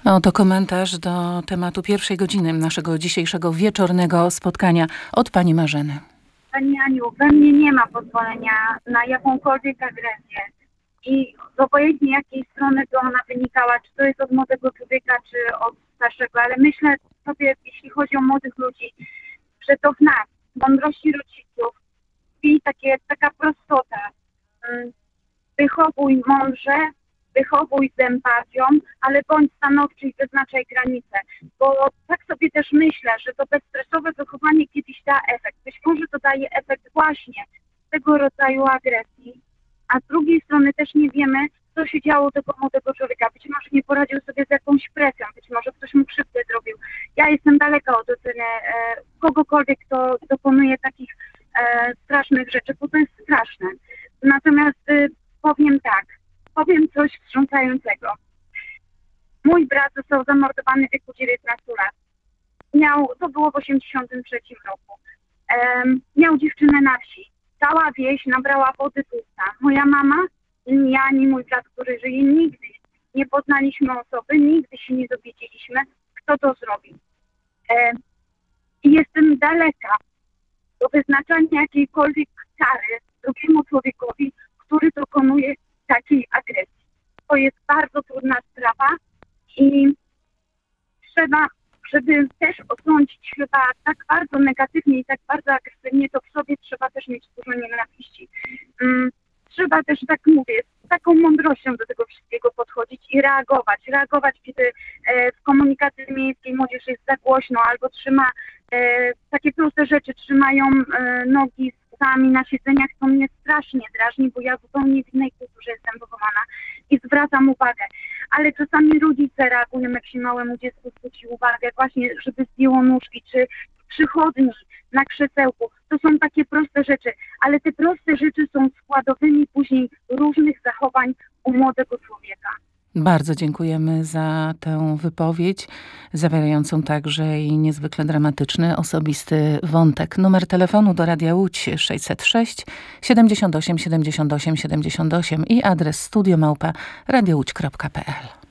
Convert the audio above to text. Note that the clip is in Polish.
Oto komentarz do tematu pierwszej godziny naszego dzisiejszego wieczornego spotkania od pani Marzeny. Pani Aniu, we mnie nie ma pozwolenia na jakąkolwiek agresję. I obojętnie jakiej strony to ona wynikała, czy to jest od młodego człowieka, czy od starszego, ale myślę sobie, jeśli chodzi o młodych ludzi, że to w nas, mądrości rodziców, i taka prostota. Wychowuj mądrze, wychowuj z empatią, ale bądź stanowczy i wyznaczaj granice. Bo tak sobie też myślę, że to bezstresowe wychowanie kiedyś da efekt. Być może to daje efekt właśnie tego rodzaju agresji, a z drugiej strony też nie wiemy, co się działo tego młodego człowieka. Być może nie poradził sobie z jakąś presją, być może ktoś mu krzywdę zrobił. Ja jestem daleka od oceny kogokolwiek, kto dokonuje takich strasznych rzeczy, bo to jest straszne. Natomiast powiem coś wstrząsającego. Mój brat został zamordowany w wieku 19 lat. To było w 1983 roku. Miał dziewczynę na wsi. Cała wieś nabrała wody z usta. Moja mama, ja ani mój brat, który żyje, nigdy nie poznaliśmy osoby, nigdy się nie dowiedzieliśmy, kto to zrobił. I jestem daleka do wyznaczania jakiejkolwiek kary drugiemu człowiekowi, który dokonuje takiej agresji. To jest bardzo trudna sprawa i trzeba, żeby też osądzić chyba tak bardzo negatywnie i tak bardzo agresywnie, to w sobie trzeba też mieć dużo nienawiści. Trzeba też, tak mówię, z taką mądrością do tego wszystkiego podchodzić i reagować, kiedy w komunikacji miejskiej młodzież jest za głośno albo trzyma takie proste rzeczy, trzymają nogi z psami na siedzeniach, to mnie strasznie drażni, bo ja zupełnie w innej kulturze jestem wychowana i zwracam uwagę. Ale czasami rodzice reagują, jak się małemu dziecku zwróci uwagę, właśnie żeby zdjęło nóżki, czy w przychodni, na krzesełku. To są takie proste rzeczy, ale te proste rzeczy są składowymi później różnych zachowań u młodego człowieka. Bardzo dziękujemy za tę wypowiedź, zawierającą także i niezwykle dramatyczny, osobisty wątek. Numer telefonu do Radia Łódź 606 78 78 78 i adres studio@radiołódź.pl.